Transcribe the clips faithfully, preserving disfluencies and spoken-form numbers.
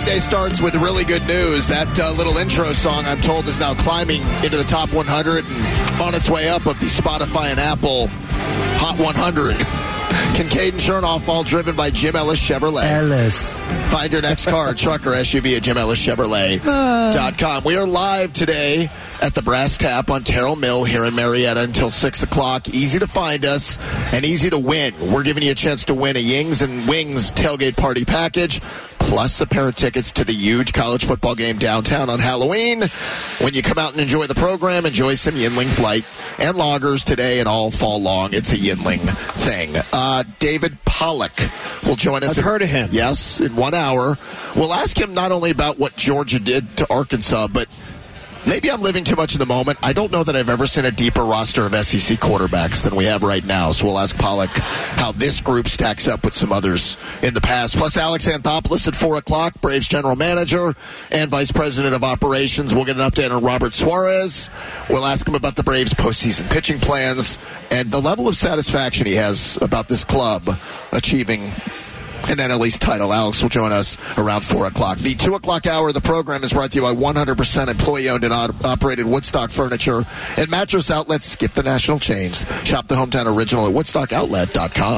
Monday starts with really good news. That uh, little intro song, I'm told, is now climbing into the top one hundred and on its way up of the Spotify and Apple Hot one hundred. Kincaid and Chernoff, all driven by Jim Ellis Chevrolet. Ellis. Find your next car, truck, or S U V at Jim Ellis Chevrolet dot com. We are live today at the Brass Tap on Terrell Mill here in Marietta until six o'clock. Easy to find us and easy to win. We're giving you a chance to win a Yings and Wings tailgate party package, plus a pair of tickets to the huge college football game downtown on Halloween. When you come out and enjoy the program, enjoy some Yinling Flight and Loggers today and all fall long. It's a Yinling thing. Uh, David Pollock will join us. I've in, heard of him. Yes, in one hour. We'll ask him not only about what Georgia did to Arkansas, but maybe I'm living too much in the moment. I don't know that I've ever seen a deeper roster of S E C quarterbacks than we have right now. So we'll ask Pollock how this group stacks up with some others in the past. Plus, Alex Anthopoulos at four o'clock, Braves general manager and vice president of operations. We'll get an update on Robert Suarez. We'll ask him about the Braves' postseason pitching plans and the level of satisfaction he has about this club achieving an N L East title. Alex will join us around four o'clock. The two o'clock hour of the program is brought to you by one hundred percent employee-owned and operated Woodstock Furniture and Mattress Outlets. Skip the national chains. Shop the hometown original at woodstock outlet dot com.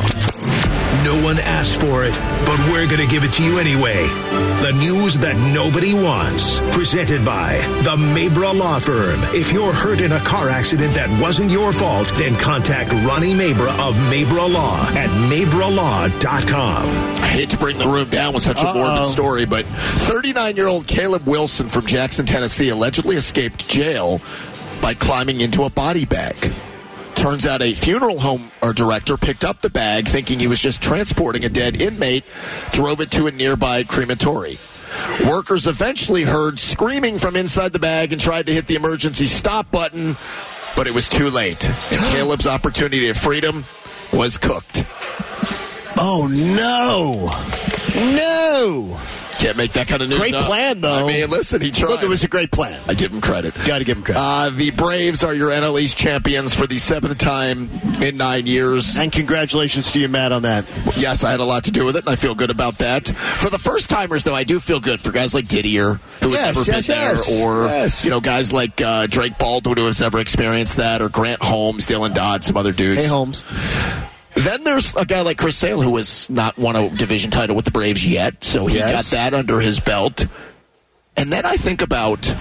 No one asked for it, but we're going to give it to you anyway. The news that nobody wants. Presented by the Mabra Law Firm. If you're hurt in a car accident that wasn't your fault, then contact Ronnie Mabra of Mabra Law at mabra law dot com. I hate to bring the room down with such a Uh-oh. morbid story, but thirty-nine-year-old Caleb Wilson from Jackson, Tennessee, allegedly escaped jail by climbing into a body bag. Turns out a funeral home or director picked up the bag thinking he was just transporting a dead inmate, drove it to a nearby crematory. Workers eventually heard screaming from inside the bag and tried to hit the emergency stop button, but it was too late. And Caleb's opportunity of freedom was cooked. Oh, no. No. Can't make that kind of news Great up. plan, though. I mean, listen, he tried. Look, it was a great plan. I give him credit. Got to give him credit. Uh, the Braves are your N L East champions for the seventh time in nine years. And congratulations to you, Matt, on that. Yes, I had a lot to do with it, and I feel good about that. For the first-timers, though, I do feel good for guys like Didier, who Yes, has never yes, been yes. there, or Yes. you know, guys like uh, Drake Baldwin, who has never experienced that, or Grant Holmes, Dylan Dodd, some other dudes. Hey, Holmes. Then there's a guy like Chris Sale, who has not won a division title with the Braves yet, so he Yes. got that under his belt. And then I think about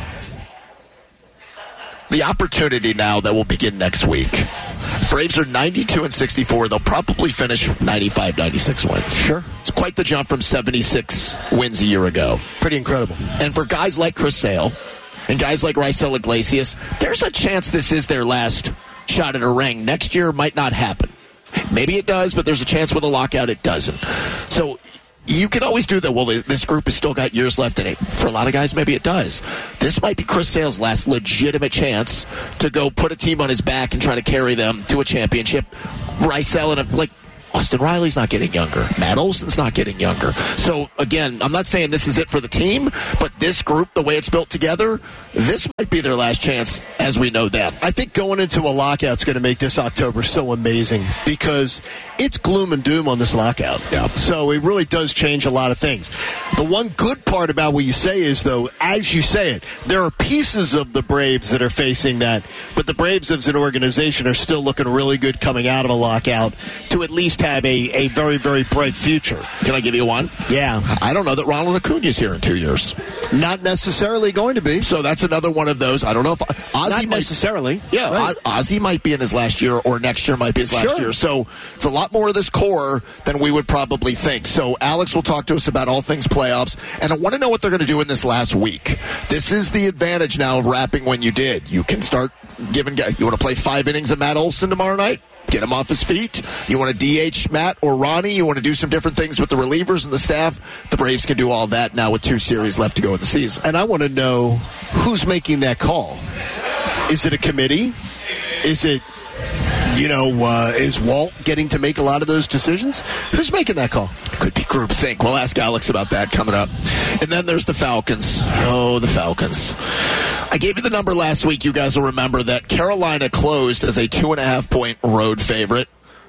the opportunity now that will begin next week. Braves are ninety-two and sixty-four. They'll probably finish ninety-five, ninety-six wins. Sure. It's quite the jump from seventy-six wins a year ago. Pretty incredible. And for guys like Chris Sale and guys like Raisel Iglesias, there's a chance this is their last shot at a ring. Next year might not happen. Maybe it does, but there's a chance with a lockout it doesn't. So you can always do that. Well, this group has still got years left in it. For a lot of guys, maybe it does. This might be Chris Sale's last legitimate chance to go put a team on his back and try to carry them to a championship. Raisel and, like, Austin Riley's not getting younger. Matt Olson's not getting younger. So, again, I'm not saying this is it for the team, but this group, the way it's built together, this might be their last chance as we know them. I think going into a lockout is going to make this October so amazing because it's gloom and doom on this lockout. Yeah. So it really does change a lot of things. The one good part about what you say is, though, as you say it, there are pieces of the Braves that are facing that, but the Braves as an organization are still looking really good coming out of a lockout to at least have a, a very, very bright future. Can I give you one? Yeah. I don't know that Ronald Acuna's here in two years. Not necessarily going to be. So that's another one of those. I don't know if Ozzy Not might, necessarily. Yeah, Right. Oz- Ozzy might be in his last year, or next year might be his last Sure. year. So it's a lot more of this core than we would probably think. So Alex will talk to us about all things playoffs, and I want to know what they're going to do in this last week. This is the advantage now of wrapping when you did. You can start giving guys. You want to play five innings of Matt Olson tomorrow night? Get him off his feet. You want to D H Matt or Ronnie? You want to do some different things with the relievers and the staff? The Braves can do all that now with two series left to go in the season. And I want to know who's making that call. Is it a committee? Is it, you know, uh, is Walt getting to make a lot of those decisions? Who's making that call? Could be groupthink. We'll ask Alex about that coming up. And then there's the Falcons. Oh, the Falcons. I gave you the number last week. You guys will remember that Carolina closed as a two and a half point road favorite.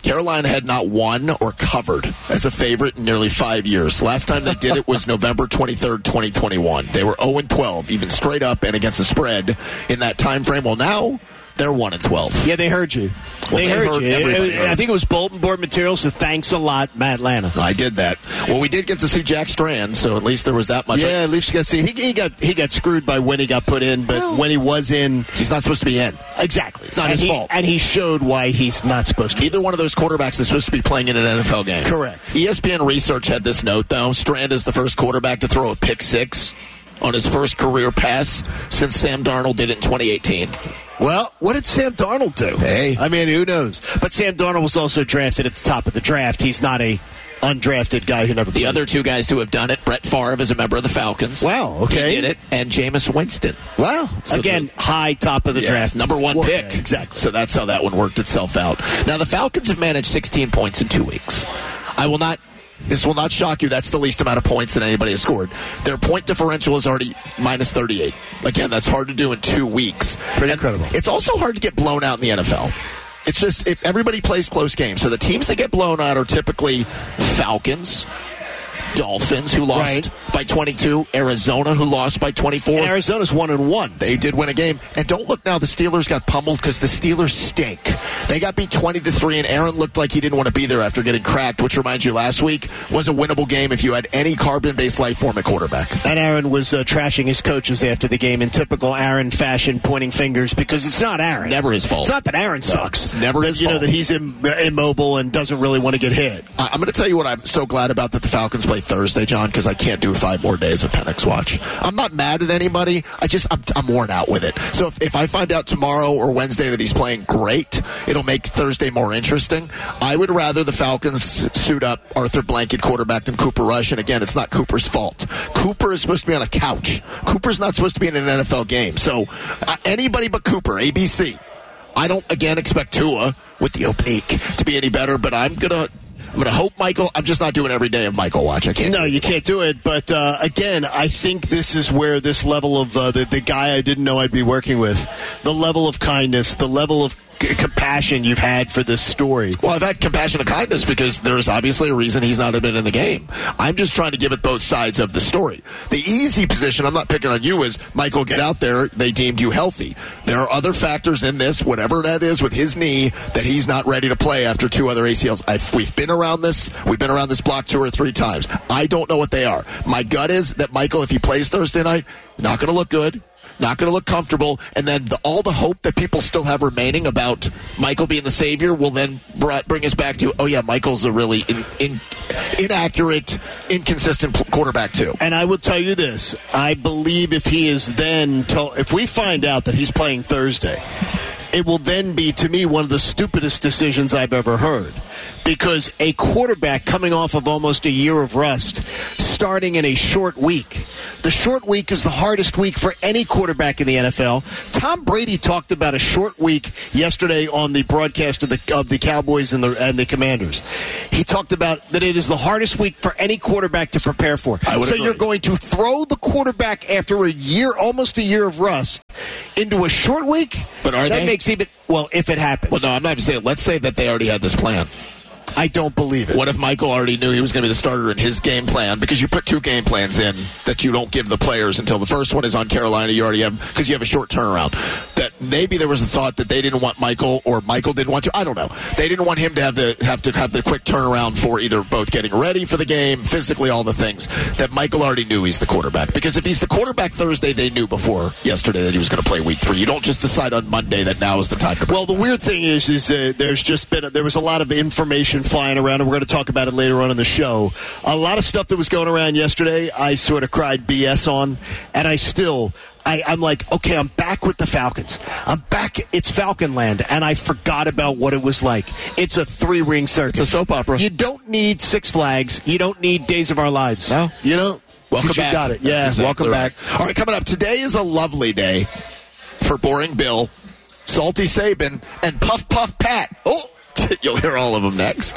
Carolina had not won or covered as a favorite in nearly five years. Last time they did it was November twenty-third, twenty twenty-one. They were oh and twelve, even straight up and against the spread in that time frame. Well, now they're one and twelve. Yeah, they heard you. Well, they, they heard, heard you. everybody It- heard. I think it was bulletin board material, so thanks a lot, Matt Lana. I did that. Well, we did get to see Jack Strand, so at least there was that much. Yeah, at least you got to see. He, he got he got screwed by when he got put in, but Well, when he was in, He's not supposed to be in. exactly, It's not and his he, fault. and he showed why he's not supposed to. Either one of those quarterbacks is supposed to be playing in an N F L game. Correct. E S P N Research had this note, though. Strand is the first quarterback to throw a pick six on his first career pass since Sam Darnold did it in twenty eighteen. Well, what did Sam Darnold do? Hey. I mean, who knows? But Sam Darnold was also drafted at the top of the draft. He's not a undrafted guy who never The played. other two guys to have done it, Brett Favre is a member of the Falcons. Wow, okay. He did it, and Jameis Winston. Wow. So Again, the- high top of the Yes, draft. number one Well, pick. yeah, exactly. So that's how that one worked itself out. Now, the Falcons have managed sixteen points in two weeks. I will not... This will not shock you. That's the least amount of points that anybody has scored. Their point differential is already minus thirty-eight. Again, that's hard to do in two weeks. Pretty And incredible. It's also hard to get blown out in the N F L. It's just it, everybody plays close games. So the teams that get blown out are typically Falcons, Dolphins, who lost Right. by twenty-two, Arizona, who lost by twenty-four. And Arizona's one and one. They did win a game. And don't look now, the Steelers got pummeled because the Steelers stink. They got beat twenty to three, and Aaron looked like he didn't want to be there after getting cracked, which reminds you last week was a winnable game if you had any carbon-based life form at quarterback. And Aaron was uh, trashing his coaches after the game in typical Aaron fashion, pointing fingers because it's not Aaron. It's never his fault. It's not that Aaron sucks. it's never That, his You know fault. that he's Im- immobile and doesn't really want to get hit. I- I'm going to tell you what I'm so glad about that the Falcons play Thursday, John, because I can't do five more days of Penix Watch. I'm not mad at anybody. I just, I'm, I'm worn out with it. So if, if I find out tomorrow or Wednesday that he's playing great, it'll make Thursday more interesting. I would rather the Falcons suit up Arthur Blank at quarterback than Cooper Rush. And again, it's not Cooper's fault. Cooper is supposed to be on a couch. Cooper's not supposed to be in an N F L game. So uh, anybody but Cooper, A B C. I don't, again, expect Tua with the oblique to be any better, but I'm going to I'm going to hope Michael. I'm just not doing every day of Michael Watch. I can't. No, you can't do it. But uh, again, I think this is where this level of uh, the, the guy I didn't know I'd be working with, the level of kindness, the level of c- compassion you've had for this story. Well, I've had compassion and kindness because there's obviously a reason he's not been in the game. I'm just trying to give it both sides of the story. The easy position, I'm not picking on you, is Michael, get out there. They deemed you healthy. There are other factors in this, whatever that is with his knee, that he's not ready to play after two other A C Ls. I've, we've been around this. We've been around this block two or three times. I don't know what they are. My gut is that Michael, if he plays Thursday night, not going to look good. Not going to look comfortable, and then the, all the hope that people still have remaining about Michael being the savior will then br- bring us back to, oh yeah, Michael's a really in, in, inaccurate, inconsistent p- quarterback too. And I will tell you this: I believe if he is then told, if we find out that he's playing Thursday, it will then be, to me, one of the stupidest decisions I've ever heard. Because a quarterback coming off of almost a year of rust, starting in a short week, the short week is the hardest week for any quarterback in the N F L. Tom Brady talked about a short week yesterday on the broadcast of the of the Cowboys and the and the Commanders. He talked about that it is the hardest week for any quarterback to prepare for. I would so agree. you're going to throw the quarterback after a year, almost a year of rust, into a short week? But are that they? makes even well if it happens. Well, no, I'm not even saying. Let's say that they already had this plan. I don't believe it. What if Michael already knew he was going to be the starter in his game plan? Because you put two game plans in that you don't give the players until the first one is on Carolina. You already have, because you have a short turnaround. That maybe there was a thought that they didn't want Michael, or Michael didn't want to. I don't know. They didn't want him to have the have to have the quick turnaround for either both getting ready for the game, physically, all the things that Michael already knew he's the quarterback. Because if he's the quarterback Thursday, they knew before yesterday that he was going to play week three. You don't just decide on Monday that now is the time to. Well, the weird thing is, is uh, there's just been a, there was a lot of information flying around, and we're going to talk about it later on in the show. A lot of stuff that was going around yesterday, I sort of cried B S on, and I still. I, I'm like, okay, I'm back with the Falcons. I'm back. It's Falcon Land, and I forgot about what it was like. It's a three-ring circus. It's a soap opera. You don't need Six Flags. You don't need Days of Our Lives. No. You know? Welcome you back. got it. That's Yeah, exactly welcome right. back. All right, coming up. Today is a lovely day for Boring Bill, Salty Saban, and Puff Puff Pat. Oh, you'll hear all of them next.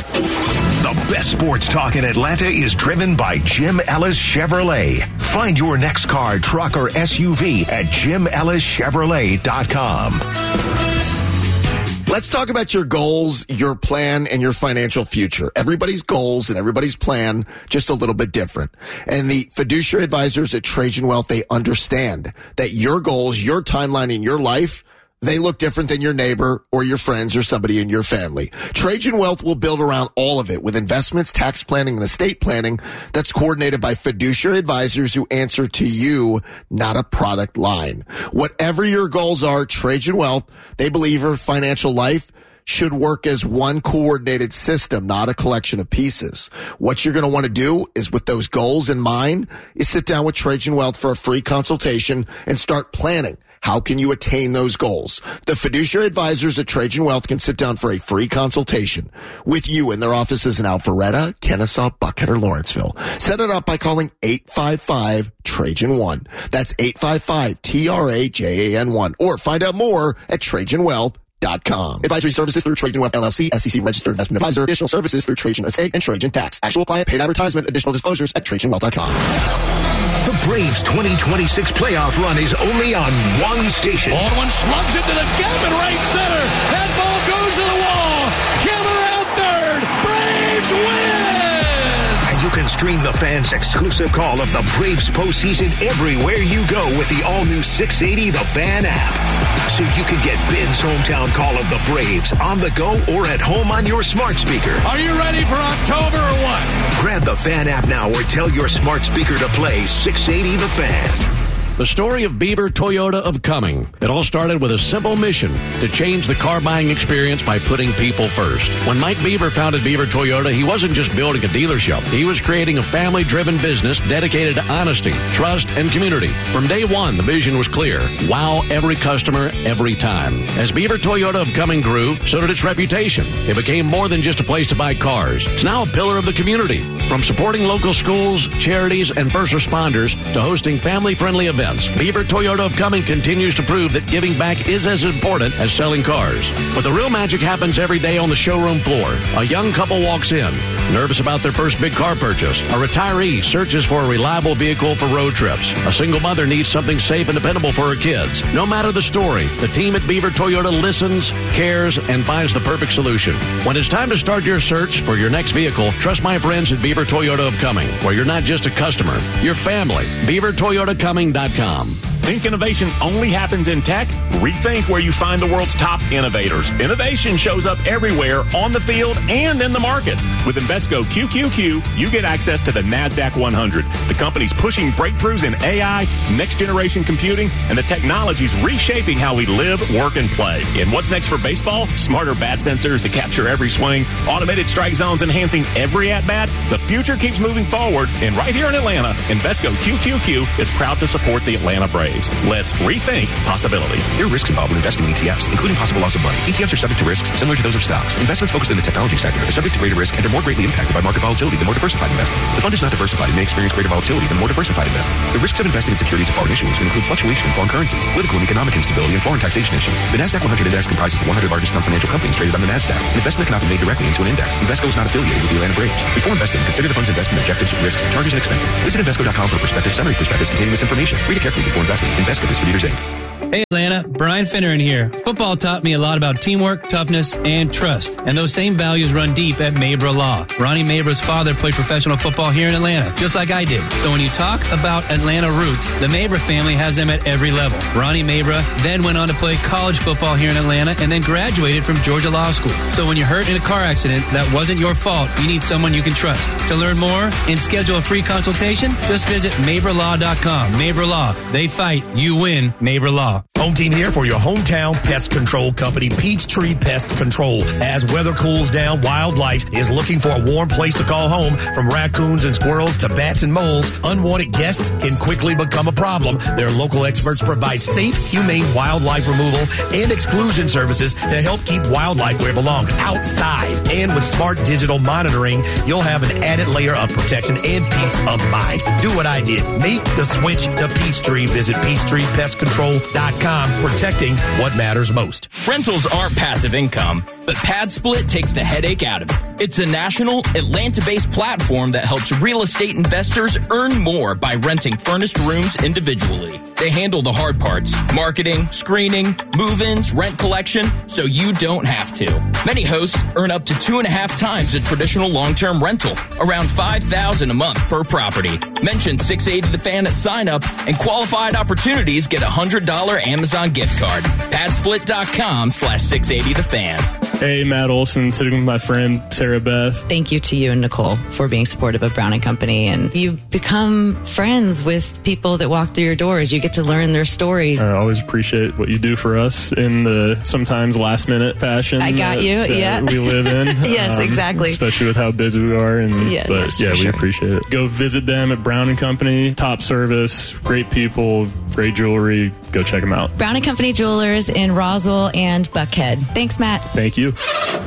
The best sports talk in Atlanta is driven by Jim Ellis Chevrolet. Find your next car, truck, or S U V at jim ellis chevrolet dot com. Let's talk about your goals, your plan, and your financial future. Everybody's goals and everybody's plan just a little bit different. And the fiduciary advisors at Trajan Wealth, they understand that your goals, your timeline in your life, they look different than your neighbor or your friends or somebody in your family. Trajan Wealth will build around all of it with investments, tax planning, and estate planning that's coordinated by fiduciary advisors who answer to you, not a product line. Whatever your goals are, Trajan Wealth, they believe your financial life should work as one coordinated system, not a collection of pieces. What you're going to want to do is, with those goals in mind, is sit down with Trajan Wealth for a free consultation and start planning. How can you attain those goals? The fiduciary advisors at Trajan Wealth can sit down for a free consultation with you in their offices in Alpharetta, Kennesaw, Buckhead, or Lawrenceville. Set it up by calling eight five five, Trajan one. That's eight five five, T R A J A N one. Or find out more at Trajan Wealth dot com. Advisory services through Trajan Wealth L L C, S E C registered investment advisor. Additional services through Trajan Estate and Trajan Tax. Actual client paid advertisement. Additional disclosures at Trajan Wealth dot com. The Braves twenty twenty-six playoff run is only on one station. Baldwin slugs it to the gap in right center. That ball goes to the wall. Killer out third. Braves win! And you can stream the fans' exclusive call of the Braves postseason everywhere you go with the all-new six eighty The Fan app. So you can get Ben's hometown call of the Braves on the go or at home on your smart speaker. Are you ready for October or what? Grab the Fan app now or tell your smart speaker to play six eighty The Fan. The story of Beaver Toyota of Cumming. It all started with a simple mission to change the car buying experience by putting people first. When Mike Beaver founded Beaver Toyota, he wasn't just building a dealership. He was creating a family-driven business dedicated to honesty, trust, and community. From day one, the vision was clear. Wow every customer, every time. As Beaver Toyota of Cumming grew, so did its reputation. It became more than just a place to buy cars. It's now a pillar of the community. From supporting local schools, charities, and first responders to hosting family-friendly events, Beaver Toyota of Cumming continues to prove that giving back is as important as selling cars. But the real magic happens every day on the showroom floor. A young couple walks in, nervous about their first big car purchase. A retiree searches for a reliable vehicle for road trips. A single mother needs something safe and dependable for her kids. No matter the story, the team at Beaver Toyota listens, cares, and finds the perfect solution. When it's time to start your search for your next vehicle, trust my friends at Beaver Toyota of Cumming, where you're not just a customer, you're family. Beaver Toyota Cumming dot com. Think innovation only happens in tech? Rethink where you find the world's top innovators. Innovation shows up everywhere, on the field and in the markets. With Invesco Q Q Q, you get access to the NASDAQ one hundred. The company's pushing breakthroughs in A I, next-generation computing, and the technologies reshaping how we live, work, and play. And what's next for baseball? Smarter bat sensors to capture every swing, automated strike zones enhancing every at-bat. The future keeps moving forward, and right here in Atlanta, Invesco Q Q Q is proud to support the Atlanta Braves. Let's rethink possibility. There are risks involved in investing in E T Fs, including possible loss of money. E T Fs are subject to risks similar to those of stocks. Investments focused in the technology sector are subject to greater risk and are more greatly impacted by market volatility than more diversified investments. The fund is not diversified and may experience greater volatility than more diversified investment. The risks of investing in securities of foreign issuers can include fluctuation in foreign currencies, political and economic instability, and foreign taxation issues. The NASDAQ one hundred Index comprises the one hundred largest non-financial companies traded on the NASDAQ. An investment cannot be made directly into an index. Invesco is not affiliated with the Atlanta Braves. Before investing, consider the fund's investment objectives, risks, charges, and expenses. Visit Invesco dot com for a prospectus summary prospectus containing this information. Read it carefully before investing. Invesco is for Leaders Incorporated. Hey Atlanta, Brian Finneran here. Football taught me a lot about teamwork, toughness, and trust. And those same values run deep at Mabra Law. Ronnie Mabra's father played professional football here in Atlanta, just like I did. So when you talk about Atlanta roots, the Mabra family has them at every level. Ronnie Mabra then went on to play college football here in Atlanta and then graduated from Georgia Law School. So when you're hurt in a car accident that wasn't your fault, you need someone you can trust. To learn more and schedule a free consultation, just visit Mabra Law dot com. Mabra Law. They fight. You win. Mabra Law. Home team here for your hometown pest control company, Peachtree Pest Control. As weather cools down, wildlife is looking for a warm place to call home. From raccoons and squirrels to bats and moles, unwanted guests can quickly become a problem. Their local experts provide safe, humane wildlife removal and exclusion services to help keep wildlife where it belongs, outside. And with smart digital monitoring, you'll have an added layer of protection and peace of mind. Do what I did. Make the switch to Peachtree. Visit Peachtree Pest Control dot com, protecting what matters most. Rentals aren't passive income, but Pad Split takes the headache out of it. It's a national, Atlanta-based platform that helps real estate investors earn more by renting furnished rooms individually. They handle the hard parts, marketing, screening, move-ins, rent collection, so you don't have to. Many hosts earn up to two and a half times a traditional long-term rental, around five thousand dollars a month per property. Mention six eighty The Fan at sign up, and qualified opportunities get a one hundred dollars Amazon gift card. Padsplit.com slash 680 The Fan. Hey, Matt Olson, sitting with my friend Sarah Beth. Thank you to you and Nicole for being supportive of Brown and Company, and you've become friends with people that walk through your doors. You get to learn their stories. I always appreciate what you do for us in the sometimes last minute fashion. I got that, you. that Yeah, we live in. Yes, um, exactly. Especially with how busy we are. And yeah, but yes, yeah, we sure. appreciate it. Go visit them at Brown and Company. Top service, great people, great jewelry. Go check them out. Brown and Company Jewelers in Roswell and Buckhead. Thanks, Matt. Thank you.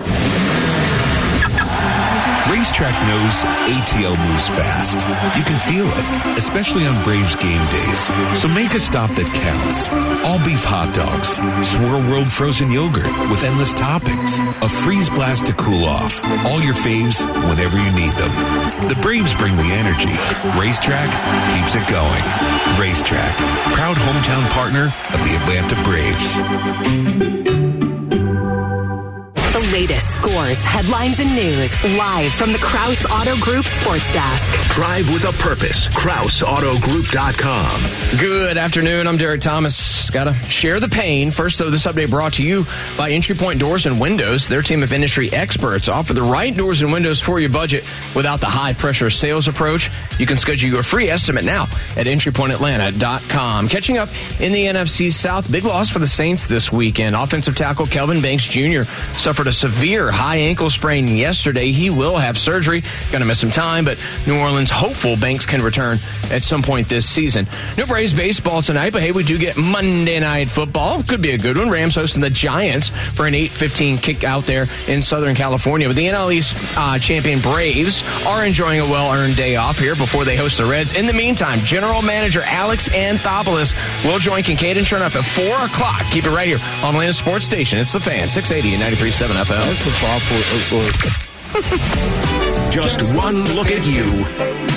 Racetrack knows A T L moves fast. You can feel it, especially on Braves game days. So make a stop that counts. All beef hot dogs, Swirl World frozen yogurt with endless toppings, a freeze blast to cool off. All your faves whenever you need them. The Braves bring the energy. Racetrack keeps it going. Racetrack, proud hometown partner of the Atlanta Braves. The latest scores, headlines, and news live from the Krause Auto Group Sports Desk. Drive with a purpose. Krause Auto Group dot com. Good afternoon. I'm Derek Thomas. Got to share the pain. First, though, this update brought to you by Entry Point Doors and Windows. Their team of industry experts offer the right doors and windows for your budget without the high-pressure sales approach. You can schedule your free estimate now at entry point atlanta dot com. Catching up in the N F C South, big loss for the Saints this weekend. Offensive tackle Kelvin Banks Junior suffered a severe high ankle sprain yesterday. He will have surgery. Going to miss some time, but New Orleans hopeful Banks can return at some point this season. No Braves baseball tonight, but hey, we do get Monday Night Football. Could be a good one. Rams hosting the Giants for an eight fifteen kick out there in Southern California. But the N L East uh, champion Braves are enjoying a well-earned day off here before they host the Reds. In the meantime, General Manager Alex Anthopoulos will join Kincaid and Chernoff at four o'clock. Keep it right here on Atlanta Sports Station. It's The Fan, six eighty and ninety-three point seven F M. Just one look at you.